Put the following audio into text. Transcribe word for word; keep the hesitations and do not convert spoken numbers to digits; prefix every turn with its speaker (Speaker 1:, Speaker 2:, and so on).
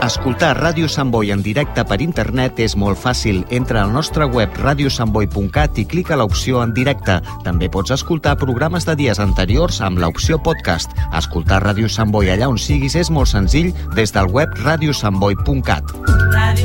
Speaker 1: Escoltar Ràdio Sant Boi en directe per internet és molt fàcil. Entra al nostre web radio sant boi punt cat i clica a l'opció en directe. També pots escoltar programes de dies anteriors amb l'opció podcast. Escoltar Ràdio Sant Boi allà on siguis és molt senzill des del web radio sant boi punt cat.